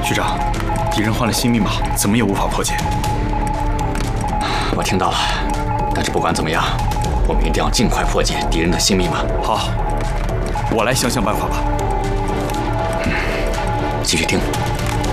局长，敌人换了新密码，怎么也无法破解。 我听到了，但是不管怎么样，我们一定要尽快破解敌人的新密码。 好，我来想想办法吧。 继续听。